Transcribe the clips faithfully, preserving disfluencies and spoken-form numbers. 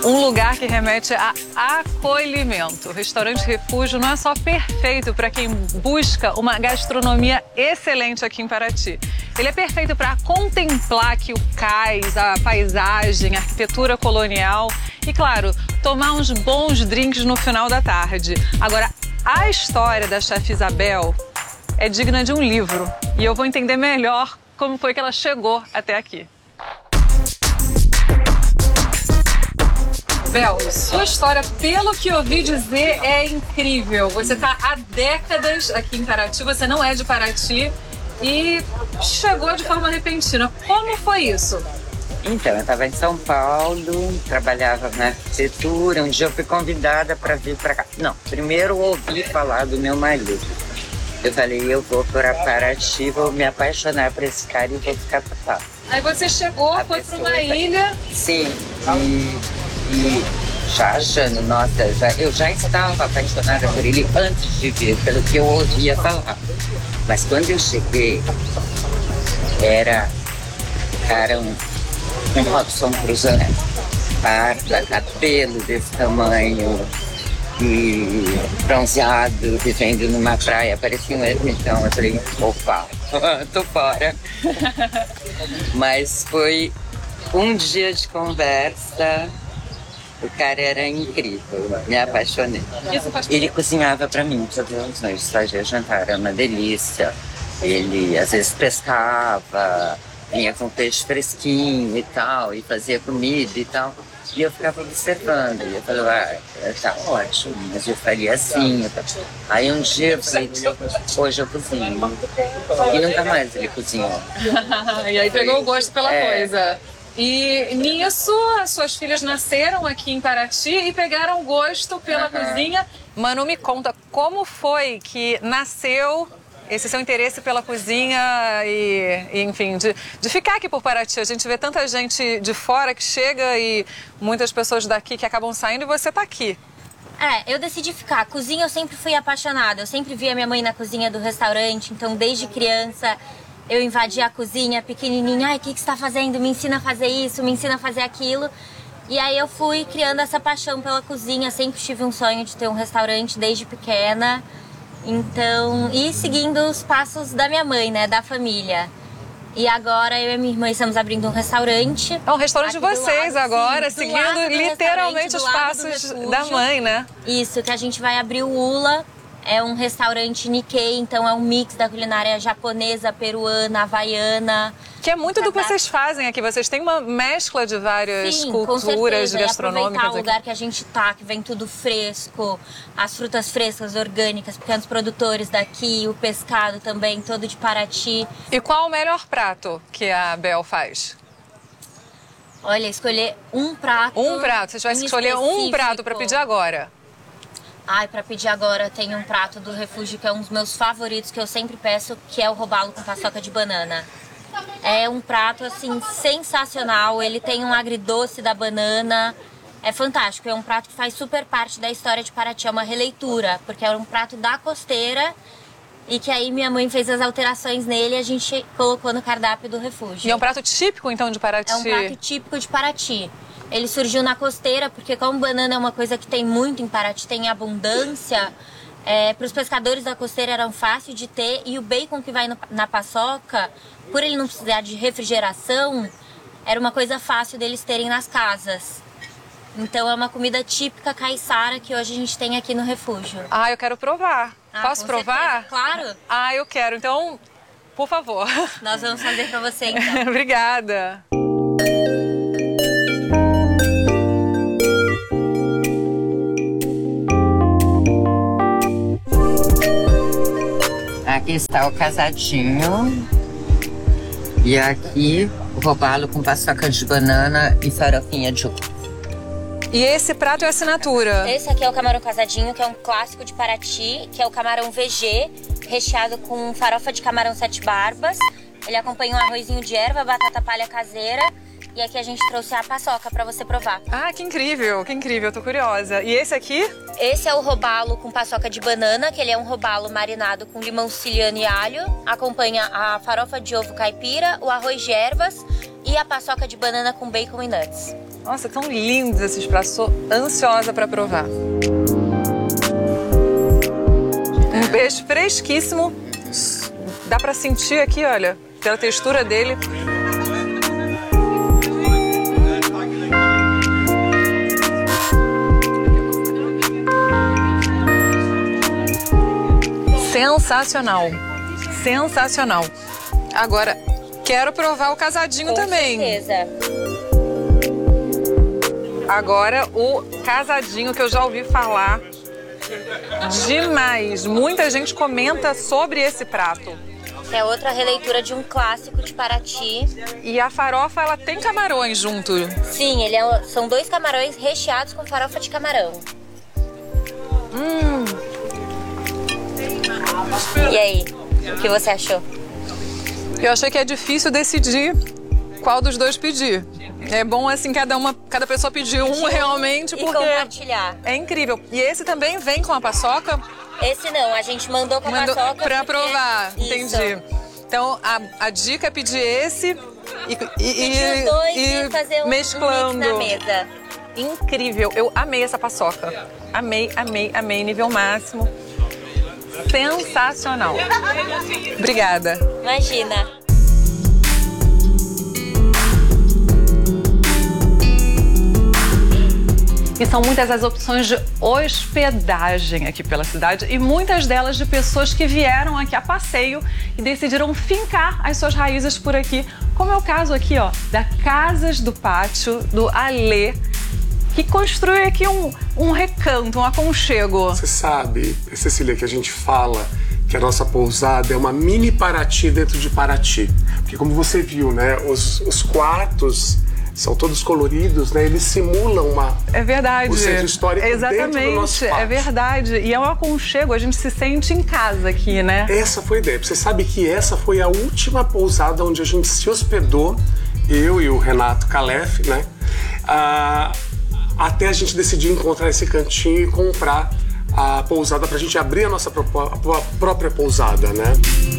Um lugar que remete a acolhimento. O restaurante Refúgio não é só perfeito para quem busca uma gastronomia excelente aqui em Paraty. Ele é perfeito para contemplar aqui o cais, a paisagem, a arquitetura colonial e, claro, tomar uns bons drinks no final da tarde. Agora, a história da chefe Isabel é digna de um livro e eu vou entender melhor como foi que ela chegou até aqui. Bel, sua história, pelo que eu ouvi dizer, é incrível. Você está há décadas aqui em Paraty, você não é de Paraty e chegou de forma repentina. Como foi isso? Então, eu estava em São Paulo, trabalhava na arquitetura. Um dia eu fui convidada para vir para cá. Não, primeiro eu ouvi falar do meu marido. Eu falei, eu vou para Paraty, vou me apaixonar por esse cara e vou ficar por lá. Aí você chegou, A foi para uma ilha. Sim, e... E já achando, nossa, já, eu já estava apaixonada por ele antes de vir, pelo que eu ouvia falar. Mas quando eu cheguei, era, cara, um, um Robson Crusoe, parda, cabelo desse tamanho, e bronzeado, vivendo numa praia, parecia um ermitão. Eu falei, opa, tô fora. Mas foi um dia de conversa. O cara era incrível, me apaixonei. Ele cozinhava pra mim todos os noites, fazia jantar, era uma delícia. Ele às vezes pescava, vinha com peixe fresquinho e tal, e fazia comida e tal. E eu ficava observando, e eu falava, ah, tá ótimo, mas eu faria assim. Aí um dia eu falei, hoje eu cozinho. E nunca mais ele cozinhou. E aí pegou o gosto pela é, coisa. E nisso, as suas filhas nasceram aqui em Paraty e pegaram gosto pela uhum. cozinha. Manu, me conta, como foi que nasceu esse seu interesse pela cozinha e, e enfim, de, de ficar aqui por Paraty? A gente vê tanta gente de fora que chega e muitas pessoas daqui que acabam saindo e você tá aqui. É, eu decidi ficar. Cozinha eu sempre fui apaixonada. Eu sempre via minha mãe na cozinha do restaurante, então desde criança... Eu invadi a cozinha pequenininha, ai, o que, que você está fazendo? Me ensina a fazer isso, me ensina a fazer aquilo. E aí eu fui criando essa paixão pela cozinha, sempre tive um sonho de ter um restaurante desde pequena. Então, e seguindo os passos da minha mãe, né, da família. E agora eu e minha irmã estamos abrindo um restaurante. É um restaurante de vocês lado, agora, sim, seguindo literalmente os passos da mãe, né? Isso, que a gente vai abrir o Ula. É um restaurante Nikkei, então é um mix da culinária japonesa, peruana, havaiana. Que é muito do que vocês fazem aqui. Vocês têm uma mescla de várias Sim, culturas com gastronômicas. E aproveitar o lugar aqui. que a gente tá, que vem tudo fresco, as frutas frescas, orgânicas, pequenos produtores daqui, o pescado também, todo de Paraty. E qual o melhor prato que a Bel faz? Olha, escolher um prato. Um prato. Vocês vão escolher um prato para pedir agora. Ai, pra pedir agora tem um prato do Refúgio que é um dos meus favoritos, que eu sempre peço, que é o robalo com paçoca de banana. É um prato, assim, sensacional, ele tem um agridoce da banana, é fantástico, é um prato que faz super parte da história de Paraty, é uma releitura, porque é um prato da costeira e que aí minha mãe fez as alterações nele e a gente colocou no cardápio do Refúgio. E é um prato típico, então, de Paraty? É um prato típico de Paraty. Ele surgiu na costeira, porque como banana é uma coisa que tem muito em Paraty, tem abundância, é, para os pescadores da costeira era fácil de ter, e o bacon que vai no, na paçoca, por ele não precisar de refrigeração, era uma coisa fácil deles terem nas casas. Então é uma comida típica caiçara que hoje a gente tem aqui no Refúgio. Ah, eu quero provar. Ah, Posso com provar? certeza, claro. Ah, eu quero. Então, por favor. Nós vamos fazer para você, então. Obrigada. Aqui está o casadinho. E aqui o robalo com paçoca de banana e farofinha de uva. E esse prato é assinatura? Esse aqui é o camarão casadinho, que é um clássico de Paraty, que é o camarão V G, recheado com farofa de camarão sete barbas. Ele acompanha um arrozinho de erva, batata palha caseira. E aqui a gente trouxe a paçoca pra você provar. Ah, que incrível, que incrível, tô curiosa. E esse aqui? Esse é o robalo com paçoca de banana, que ele é um robalo marinado com limão siciliano e alho. Acompanha a farofa de ovo caipira, o arroz de ervas e a paçoca de banana com bacon e nuts. Nossa, tão lindos esses pratos. Sou ansiosa para provar. Um peixe fresquíssimo. Dá para sentir aqui, olha, pela textura dele. Sensacional. Sensacional. Agora, quero provar o casadinho Com também. certeza. Agora, o casadinho que eu já ouvi falar demais. Muita gente comenta sobre esse prato. É outra releitura de um clássico de Paraty. E a farofa, ela tem camarões junto. Sim, ele é, são dois camarões recheados com farofa de camarão. Hum. E aí, o que você achou? Eu achei que é difícil decidir qual dos dois pedir. É bom, assim, cada uma, cada pessoa pedir um realmente, e porque compartilhar. É incrível. E esse também vem com a paçoca? Esse não, a gente mandou com a Mandou paçoca pra porque... provar, Isso. entendi. Então, a, a dica é pedir esse e, e, Pedir os dois e, e fazer um, mesclando. um mix na mesa. Incrível. Eu amei essa paçoca. Amei, amei, amei. Nível máximo. Sensacional. Obrigada. Imagina. E são muitas as opções de hospedagem aqui pela cidade e muitas delas de pessoas que vieram aqui a passeio e decidiram fincar as suas raízes por aqui, como é o caso aqui, ó, da Casas do Pátio, do Alê, que construiu aqui um, um recanto, um aconchego. Você sabe, Cecília, que a gente fala que a nossa pousada é uma mini Paraty dentro de Paraty. Porque como você viu, né, os, os quartos são todos coloridos, né? Eles simulam uma... É verdade. O centro histórico Exatamente, dentro do nosso pátio. É verdade. E é um aconchego, a gente se sente em casa aqui, né? Essa foi a ideia. Você sabe que essa foi a última pousada onde a gente se hospedou, eu e o Renato Calef, né? Ah, até a gente decidir encontrar esse cantinho e comprar a pousada pra gente abrir a nossa própria pousada, né?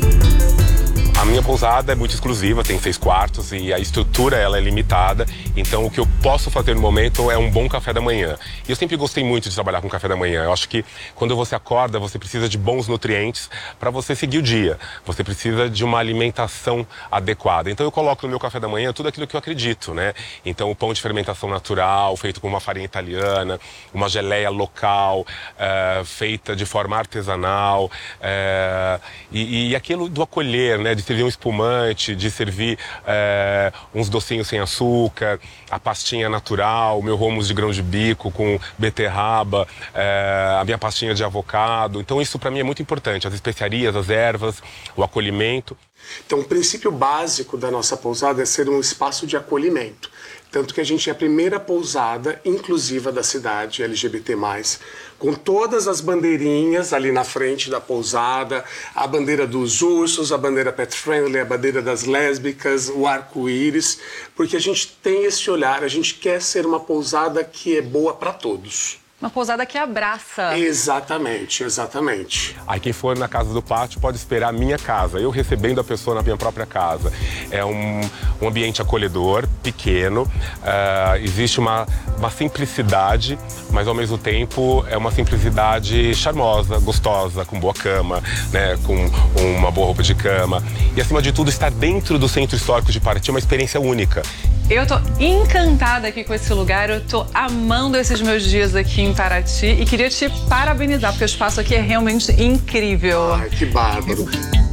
A minha pousada é muito exclusiva, tem seis quartos e a estrutura ela é limitada. Então o que eu posso fazer no momento é um bom café da manhã. E eu sempre gostei muito de trabalhar com café da manhã. Eu acho que quando você acorda, você precisa de bons nutrientes para você seguir o dia. Você precisa de uma alimentação adequada. Então eu coloco no meu café da manhã tudo aquilo que eu acredito, né? Então o pão de fermentação natural, feito com uma farinha italiana, uma geleia local, é, feita de forma artesanal, é, e, e aquilo do acolher, né? De servir um espumante, de servir é, uns docinhos sem açúcar, a pastinha natural, o meu hummus de grão de bico com beterraba, é, a minha pastinha de avocado. Então isso para mim é muito importante, as especiarias, as ervas, o acolhimento. Então o princípio básico da nossa pousada é ser um espaço de acolhimento. Tanto que a gente é a primeira pousada inclusiva da cidade, L G B T mais, com todas as bandeirinhas ali na frente da pousada, a bandeira dos ursos, a bandeira pet friendly, a bandeira das lésbicas, o arco-íris, porque a gente tem esse olhar, a gente quer ser uma pousada que é boa para todos. Uma pousada que abraça. Exatamente, exatamente. Aí quem for na Casa do Pátio pode esperar a minha casa, eu recebendo a pessoa na minha própria casa. É um, um ambiente acolhedor, pequeno, uh, existe uma, uma simplicidade, mas ao mesmo tempo é uma simplicidade charmosa, gostosa, com boa cama, né, com uma boa roupa de cama. E acima de tudo, estar dentro do Centro Histórico de Paraty é uma experiência única. Eu tô encantada aqui com esse lugar, eu tô amando esses meus dias aqui em Paraty e queria te parabenizar, porque o espaço aqui é realmente incrível. Ai, que bárbaro.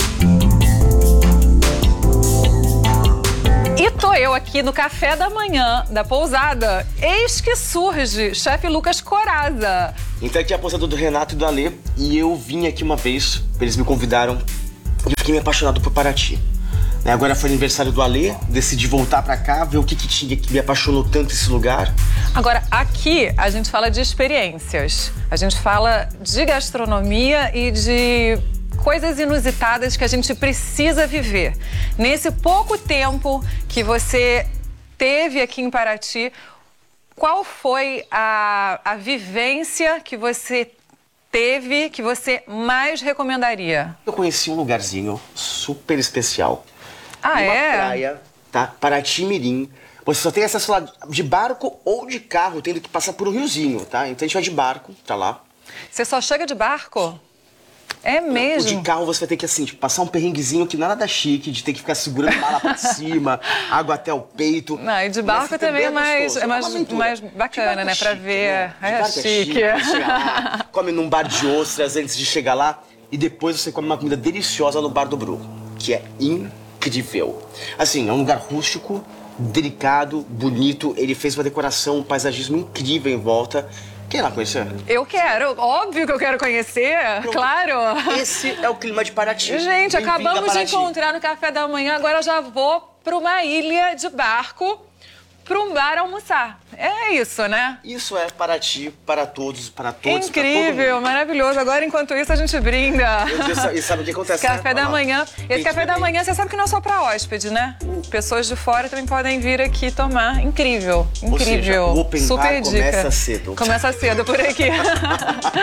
E tô eu aqui no café da manhã da pousada, eis que surge chefe Lucas Corazza. Então aqui é a pousada do Renato e do Alê, e eu vim aqui uma vez, eles me convidaram, e eu fiquei me apaixonado por Paraty. Agora foi aniversário do Alê, decidi voltar pra cá, ver o que, que tinha que me apaixonou tanto esse lugar. Agora, aqui a gente fala de experiências, a gente fala de gastronomia e de coisas inusitadas que a gente precisa viver. Nesse pouco tempo que você teve aqui em Paraty, qual foi a, a vivência que você teve, que você mais recomendaria? Eu conheci um lugarzinho super especial. Ah, uma é? praia, tá? Paraty Mirim, Você só tem acesso lá de barco ou de carro, tendo que passar por um riozinho, tá? Então a gente vai de barco, tá lá. Você só chega de barco? É mesmo? O de carro você vai ter que, assim, tipo, passar um perrenguezinho que nada da chique, de ter que ficar segurando bala pra cima, água até o peito. Não, e de barco também é mais, é mais, mais bacana, né? Pra ver. É, é chique. É chique. Lá, come num bar de ostras antes de chegar lá e depois você come uma comida deliciosa no Bar do Bru, que é incrível. Assim, é um lugar rústico, delicado, bonito. Ele fez uma decoração, um paisagismo incrível em volta. Quer ir lá conhecer? Eu quero, óbvio que eu quero conhecer, Pronto. Claro. Esse é o clima de Paraty. Gente, acabamos de Paraty. encontrar no café da manhã, agora eu já vou para uma ilha de barco, para um bar almoçar. É isso, né? Isso é Paraty para todos, para todos, Incrível, para todo mundo. maravilhoso. Agora, enquanto isso, a gente brinda. E sabe o que acontece? Café né? da Ó, manhã. Esse café da manhã, você sabe que não é só para hóspede, né? Pessoas de fora também podem vir aqui tomar. Incrível, incrível. Ou seja, o open Super bar dica. começa cedo. Começa cedo por aqui.